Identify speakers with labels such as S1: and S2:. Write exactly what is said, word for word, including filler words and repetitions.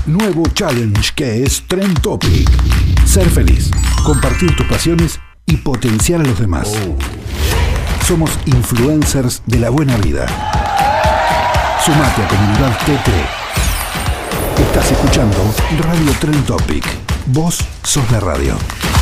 S1: nuevo challenge que es Trend Topic. Ser feliz, compartir tus pasiones y potenciar a los demás. Oh. Somos influencers de la buena vida. Sumate a Comunidad T T. Estás escuchando Radio Trend Topic. Vos sos la radio.